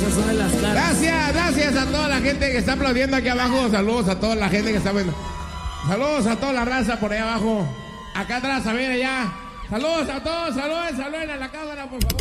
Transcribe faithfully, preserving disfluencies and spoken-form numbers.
Esas son de las caras. Gracias, gracias a toda la gente que está aplaudiendo aquí abajo. Saludos a toda la gente que está viendo. Saludos a toda la raza por ahí abajo. Acá atrás, a ver allá. Saludos a todos, saludos, saluden a la cámara, por favor.